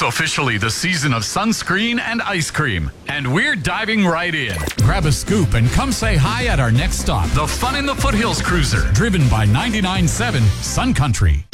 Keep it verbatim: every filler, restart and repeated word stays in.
It's officially the season of sunscreen and ice cream, and we're diving right in. Grab a scoop and come say hi at our next stop. The Fun in the Foothills Cruiser, Driven by ninety-nine point seven Sun Country.